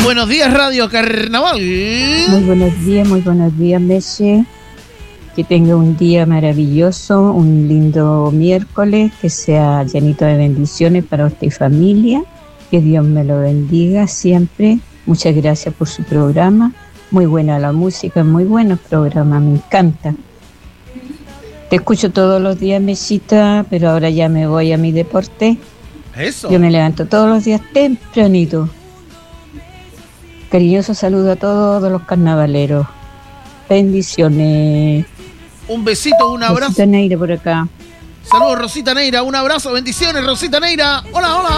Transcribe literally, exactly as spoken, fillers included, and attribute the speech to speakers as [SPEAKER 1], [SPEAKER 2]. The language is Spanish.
[SPEAKER 1] Buenos días, Radio Carnaval.
[SPEAKER 2] Muy buenos días, muy buenos días, Messi. Que tenga un día maravilloso, un lindo miércoles, que sea llenito de bendiciones para usted y familia. Que Dios me lo bendiga siempre. Muchas gracias por su programa. Muy buena la música, muy bueno el programa, me encanta. Te escucho todos los días, Mesita, pero ahora ya me voy a mi deporte.
[SPEAKER 1] Eso.
[SPEAKER 2] Yo me levanto todos los días tempranito. Cariñoso saludo a todos los carnavaleros. Bendiciones.
[SPEAKER 1] Un besito, un abrazo.
[SPEAKER 2] Rosita Neira por acá.
[SPEAKER 1] Saludos, Rosita Neira. Un abrazo, bendiciones, Rosita Neira. Hola, hola.